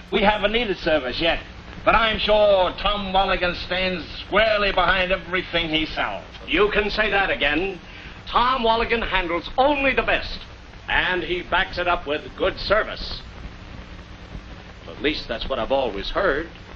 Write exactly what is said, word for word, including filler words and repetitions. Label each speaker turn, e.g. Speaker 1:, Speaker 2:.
Speaker 1: We haven't needed service yet. But I'm sure Tom Mulligan stands squarely behind everything he sells.
Speaker 2: You can say that again. Tom Mulligan handles only the best. And he backs it up with good service. At least that's what I've always heard.